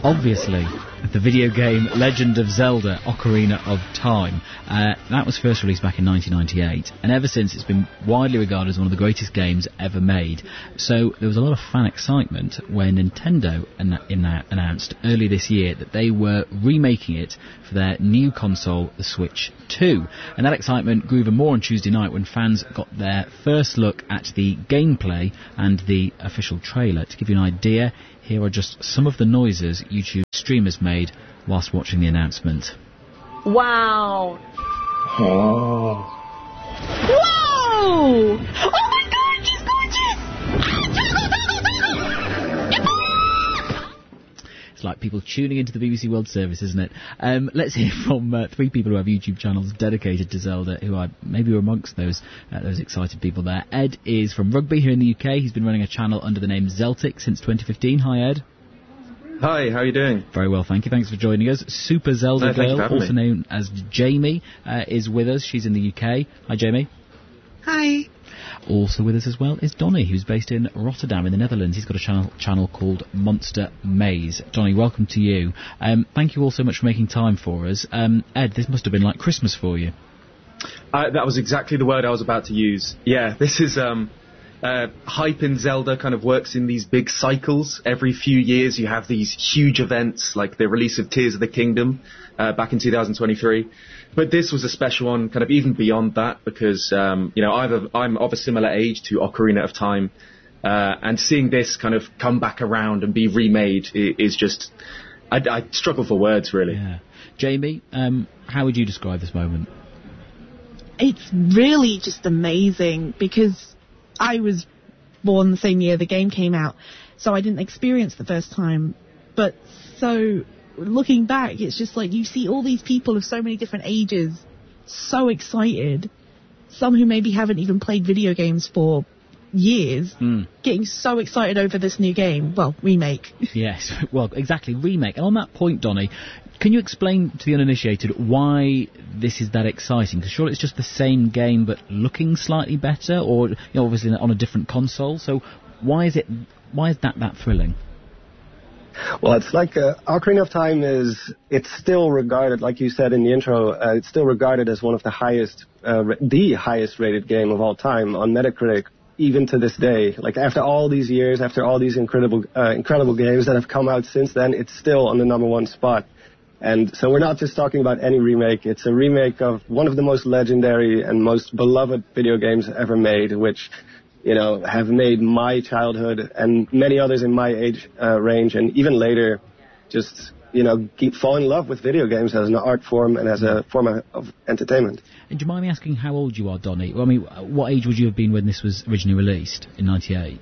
Obviously, the video game Legend of Zelda Ocarina of Time. That was first released back in 1998, and ever since it's been widely regarded as one of the greatest games ever made. So there was a lot of fan excitement when Nintendo announced early this year that they were remaking it for their new console, the Switch 2. And that excitement grew even more on Tuesday night when fans got their first look at the gameplay and the official trailer. To give you an idea, here are just some of the noises YouTube streamers made whilst watching the announcement. Wow. Oh. Whoa! Oh my god, she's gorgeous! It's like people tuning into the BBC World Service, isn't it? Let's hear from three people who have YouTube channels dedicated to Zelda, who are maybe amongst those excited people there. Ed is from Rugby here in the UK. He's been running a channel under the name Zeltic since 2015. Hi, Ed. Hi, how are you doing? Very well, thank you. Thanks for joining us. Super Zelda Girl, also known as Jamie, is with us. She's in the UK. Hi, Jamie. Hi. Also with us as well is Donny, who's based in Rotterdam in the Netherlands. He's got a channel called Monster Maze. Donny, welcome to you. Thank you all so much for making time for us. Ed, this must have been like Christmas for you. That was exactly the word I was about to use. Yeah, this is... hype in Zelda kind of works in these big cycles. Every few years you have these huge events, like the release of Tears of the Kingdom back in 2023. But this was a special one, kind of even beyond that, because I'm of a similar age to Ocarina of Time, and seeing this kind of come back around and be remade is just... I struggle for words, really. Yeah. Jamie, how would you describe this moment? It's really just amazing, because I was born the same year the game came out, so I didn't experience the first time. But so, looking back, it's just like you see all these people of so many different ages so excited. Some who maybe haven't even played video games for years, getting so excited over this new game. Well, remake. Yes, well, exactly, remake. And on that point, Donny, can you explain to the uninitiated why this is that exciting? Because surely it's just the same game but looking slightly better, or obviously on a different console. So why is that thrilling? Well, it's like Ocarina of Time it's still regarded, like you said in the intro, it's still regarded as one of the highest rated game of all time on Metacritic, even to this day. Like after all these years, after all these incredible games that have come out since then, it's still on the #1 spot. And so we're not just talking about any remake. It's a remake of one of the most legendary and most beloved video games ever made, which, have made my childhood and many others in my age range and even later just, fall in love with video games as an art form and as a form of entertainment. And do you mind me asking how old you are, Donny? Well, I mean, what age would you have been when this was originally released in 98?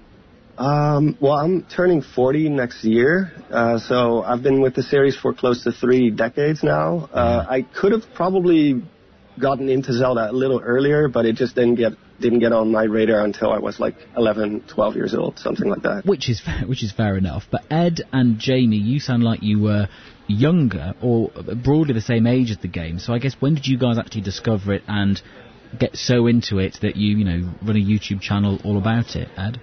Well, I'm turning 40 next year, so I've been with the series for close to 3 decades now. I could have probably gotten into Zelda a little earlier, but it just didn't get on my radar until I was like 11, 12 years old, something like that. Which is fair enough. But Ed and Jamie, you sound like you were younger or broadly the same age as the game. So I guess when did you guys actually discover it and get so into it that you run a YouTube channel all about it, Ed?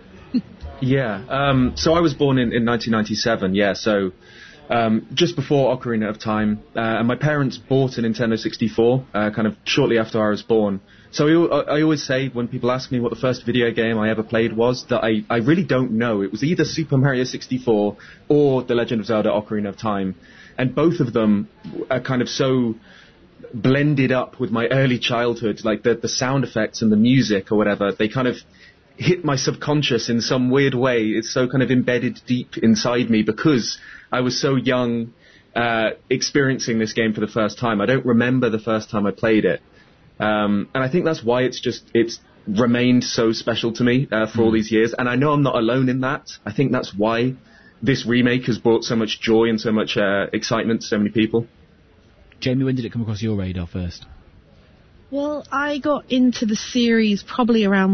Yeah, so I was born in 1997, so just before Ocarina of Time, and my parents bought a Nintendo 64 kind of shortly after I was born. So I always say when people ask me what the first video game I ever played was, that I really don't know. It was either Super Mario 64 or The Legend of Zelda Ocarina of Time, and both of them are kind of so blended up with my early childhood, like the sound effects and the music or whatever, they kind of hit my subconscious in some weird way. It's so kind of embedded deep inside me because I was so young experiencing this game for the first time. I don't remember the first time I played it. And I think that's why it's remained so special to me for all these years. And I know I'm not alone in that. I think that's why this remake has brought so much joy and so much excitement to so many people. Jamie, when did it come across your radar first? Well, I got into the series probably around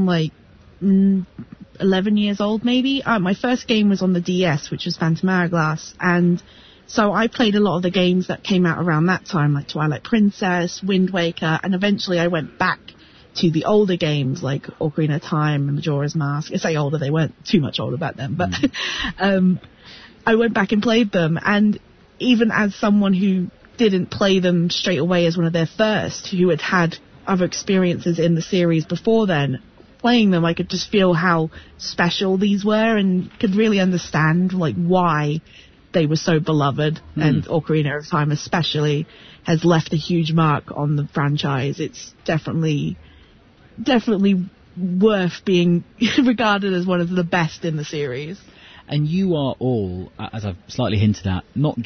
11 years old maybe. My first game was on the DS, which was Phantom Hourglass, and so I played a lot of the games that came out around that time, like Twilight Princess, Wind Waker, and eventually I went back to the older games like Ocarina of Time and Majora's Mask. I say older, they weren't too much older back then, but I went back and played them, and even as someone who didn't play them straight away as one of their first, who had had other experiences in the series before then, playing them, I could just feel how special these were and could really understand like why they were so beloved. And Ocarina of Time especially has left a huge mark on the franchise. It's definitely worth being regarded as one of the best in the series. And you are all, as I've slightly hinted at, not